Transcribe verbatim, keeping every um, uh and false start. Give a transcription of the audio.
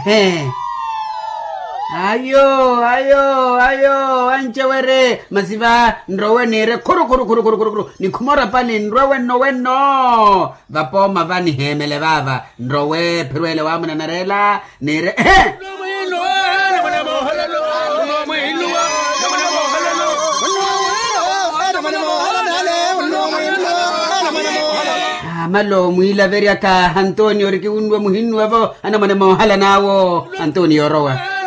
he ayo ayo ayo anchewere masiva ndrowe nere kuru kuru kuru kuru kuru nikumora pani ndrowe no weno vapo mavani hemele baba ndrowe pirwele wa mna narela nere he malo muila veria ka Antonio riki unwa muhinwa vo ana mana mohala nawo Antonio rowa